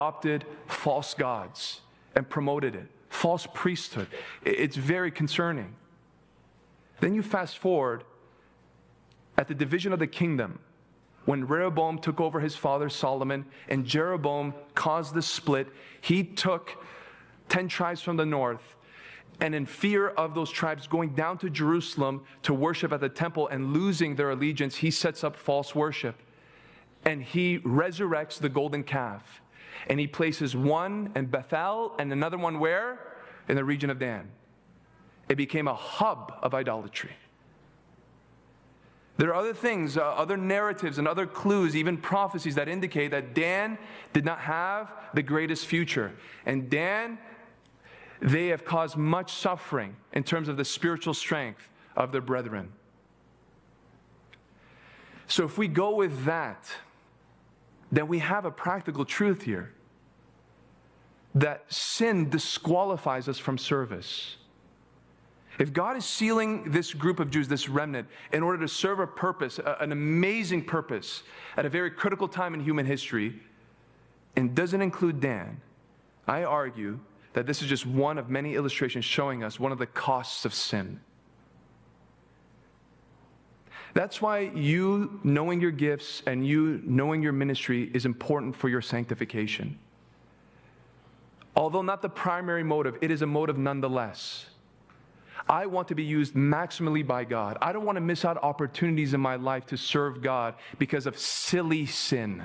adopted false gods and promoted it. False priesthood. It's very concerning. Then you fast forward at the division of the kingdom, when Rehoboam took over his father Solomon and Jeroboam caused the split. He took 10 tribes from the north, and in fear of those tribes going down to Jerusalem to worship at the temple and losing their allegiance, he sets up false worship. And he resurrects the golden calf. And he places one in Bethel and another one where? In the region of Dan. It became a hub of idolatry. There are other things, other narratives and other clues, even prophecies that indicate that Dan did not have the greatest future. And Dan, they have caused much suffering in terms of the spiritual strength of their brethren. So if we go with that, then we have a practical truth here, that sin disqualifies us from service. If God is sealing this group of Jews, this remnant, in order to serve a purpose, an amazing purpose, at a very critical time in human history, and doesn't include Dan, I argue that this is just one of many illustrations showing us one of the costs of sin. That's why you knowing your gifts and you knowing your ministry is important for your sanctification. Although not the primary motive, it is a motive nonetheless. I want to be used maximally by God. I don't want to miss out opportunities in my life to serve God because of silly sin.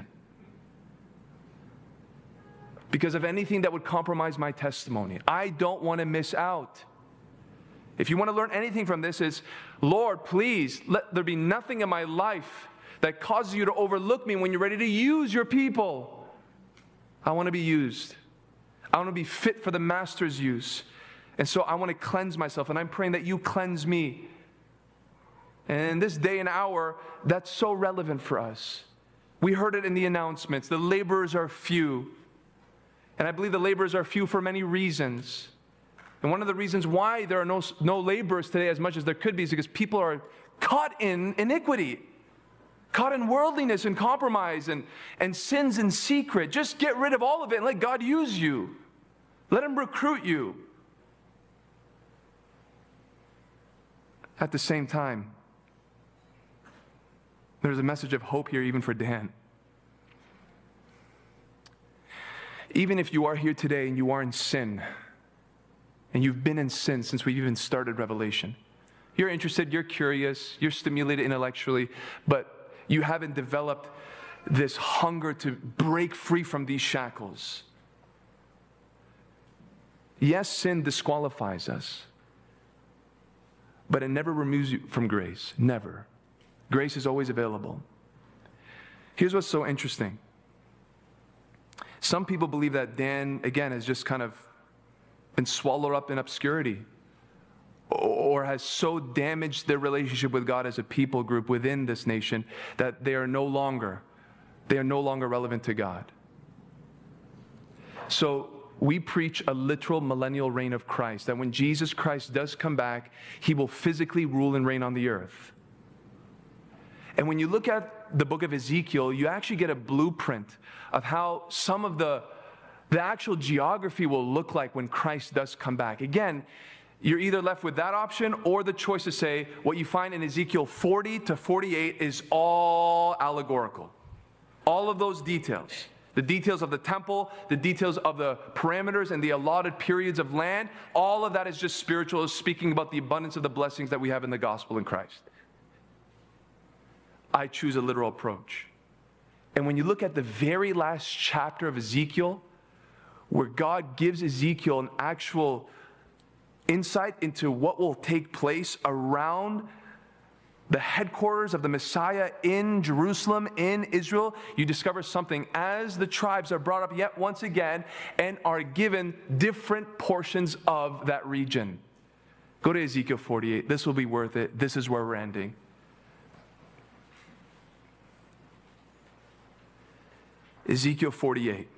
Because of anything that would compromise my testimony. I don't want to miss out. If you want to learn anything from this, is, Lord, please let there be nothing in my life that causes you to overlook me when you're ready to use your people. I want to be used. I want to be fit for the Master's use. And so I want to cleanse myself, and I'm praying that you cleanse me. And in this day and hour, that's so relevant for us. We heard it in the announcements. The laborers are few. And I believe the laborers are few for many reasons. And one of the reasons why there are no laborers today as much as there could be is because people are caught in iniquity, caught in worldliness and compromise and sins in secret. Just get rid of all of it and let God use you. Let Him recruit you. At the same time, there's a message of hope here even for Dan. Even if you are here today and you are in sin, and you've been in sin since we've even started Revelation, you're interested, you're curious, you're stimulated intellectually, but you haven't developed this hunger to break free from these shackles. Yes, sin disqualifies us, but it never removes you from grace. Never. Grace is always available. Here's what's so interesting. Some people believe that Dan, again, has just kind of been swallowed up in obscurity, or has so damaged their relationship with God as a people group within this nation that they are no longer relevant to God. So we preach a literal millennial reign of Christ, that when Jesus Christ does come back, He will physically rule and reign on the earth. And when you look at the book of Ezekiel, you actually get a blueprint of how some of the actual geography will look like when Christ does come back. Again, you're either left with that option or the choice to say what you find in Ezekiel 40 to 48 is all allegorical. All of those details. The details of the temple, the details of the parameters and the allotted periods of land, all of that is just spiritual, speaking about the abundance of the blessings that we have in the gospel in Christ. I choose a literal approach. And when you look at the very last chapter of Ezekiel, where God gives Ezekiel an actual insight into what will take place around the headquarters of the Messiah in Jerusalem, in Israel, you discover something as the tribes are brought up yet once again and are given different portions of that region. Go to Ezekiel 48. This will be worth it. This is where we're ending. Ezekiel 48.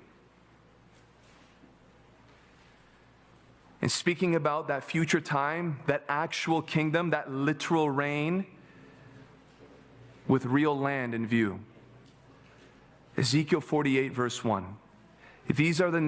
And speaking about that future time, that actual kingdom, that literal reign, with real land in view. Ezekiel 48, verse 1. These are the